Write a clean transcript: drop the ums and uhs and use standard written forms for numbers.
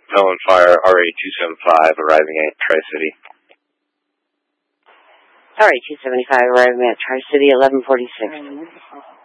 Felon Fire RA-275 arriving at Tri-City. RA-275 arriving at Tri-City, 1146.